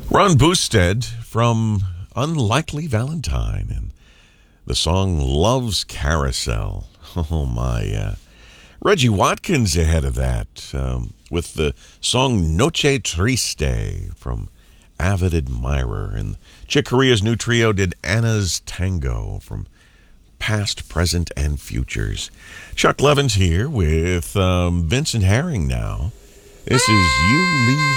Ron Boosted from Unlikely Valentine and the song Love's Carousel. Oh, my. Reggie Watkins ahead of that with the song Noche Triste from Avid Admirer. And Chick Corea's new trio did Anna's Tango from Past, Present, and Futures. Chuck Levins here with Vincent Herring now. This is You Leave